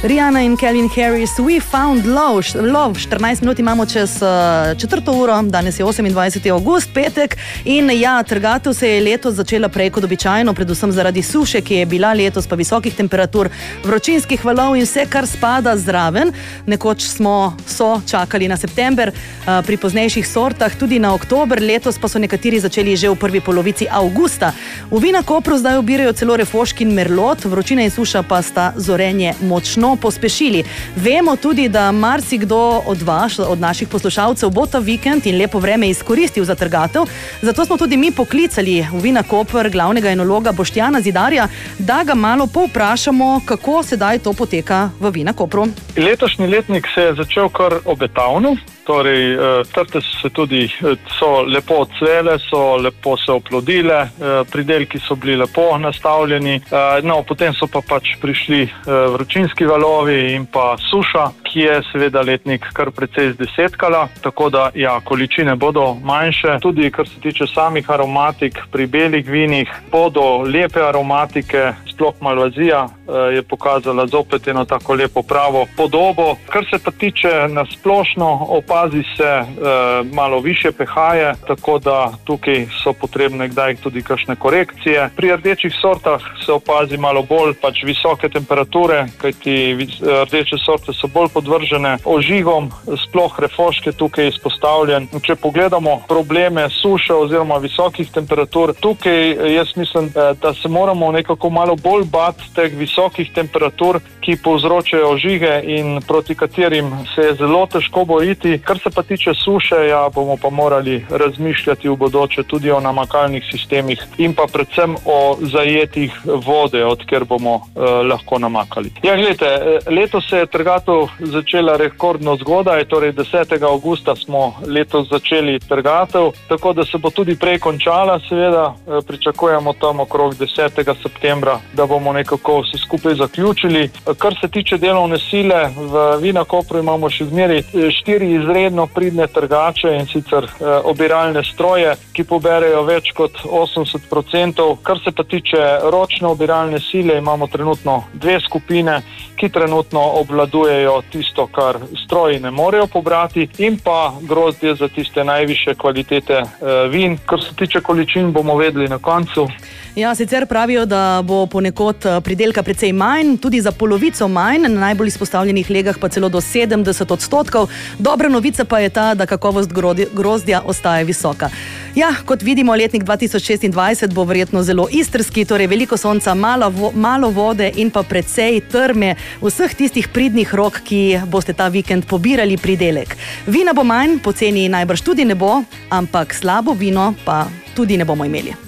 Rihanna in Calvin Harris, We Found Love. 14 minut imamo čez 4. uro, danes je 28. avgust, petek. In ja, trgatev se je letos začela prej kot običajno, predvsem zaradi suše, ki je bila letos, pa visokih temperatur, vročinskih valov in vse, kar spada zraven. Nekoč so čakali na september, pri poznejših sortah tudi na oktober, letos pa so nekateri začeli že v prvi polovici avgusta. V Vinakopru zdaj obirajo celo refošk in merlot, vročina in suša pa sta zorenje močno pospešili. Vemo tudi, da marsikdo od vas, od naših poslušalcev, bo ta vikend in lepo vreme izkoristil za trgatev. Zato smo tudi mi poklicali v Vinakoper glavnega enologa Boštjana Zidarja, da ga malo povprašamo, kako sedaj to poteka v Vinakopru. Letošnji letnik se je začel kar obetavno. Torej, trte so lepo odsvele, so lepo se oplodile, pridelki so bili lepo nastavljeni, potem so pa pač prišli vročinski valovi in pa suša, ki je seveda letnik kar precej zdesetkala, tako da ja, količine bodo manjše. Tudi kar se tiče samih aromatik, pri belih vinih bodo lepe aromatike, sploh Malvazija je pokazala zopet eno tako lepo pravo podobo. Kar se pa tiče na splošno, opazi se malo više pH-je, tako da tukaj so potrebne kdaj tudi kakšne korekcije. Pri rdečih sortah se opazi malo bolj pač visoke temperature, kajti rdeče sorte so bolj podvržene ožigom, sploh refošk je tukaj izpostavljen. Če pogledamo probleme suše oziroma visokih temperatur, tukaj jaz mislim, da se moramo nekako malo bolj bati teh visokih temperatur, ki povzročajo ožige in proti katerim se je zelo težko boriti. Kar se pa tiče suše, ja, bomo pa morali razmišljati v bodoče tudi o namakalnih sistemih in pa predvsem o zajetih vode, od kjer bomo lahko namakali. Ja, gledajte, letos se je trgatev začela rekordno zgodaj, torej 10. avgusta smo letos začeli trgatev, tako da se bo tudi prej končala, seveda pričakujemo tam okrog 10. septembra, da bomo nekako vse skupaj zaključili. Kar se tiče delovne sile, v Vinakopru imamo še zmeraj 4 izredno pridne trgače, in sicer obiralne stroje, ki poberejo več kot 80%. Kar se pa tiče ročne obiralne sile, imamo trenutno 2 skupine, ki trenutno obvladujejo tisto, kar stroji ne morejo pobrati, in pa grozdje za tiste najvišje kvalitete vin. Kar se tiče količin, bomo vedeli na koncu. Ja, sicer pravijo, da bo ponekod pridelka precej manj, tudi za polovico manj, na najbolj izpostavljenih legah pa celo do 70%. Dobra novica pa je ta, da kakovost grozdja ostaja visoka. Ja, kot vidimo, letnik 2026 bo verjetno zelo istrski, torej veliko sonca, malo vode in pa precej trme, vseh tistih pridnih rok, ki boste ta vikend pobirali pridelek. Vina bo manj, poceni najbrž tudi ne bo, ampak slabo vino pa tudi ne bomo imeli.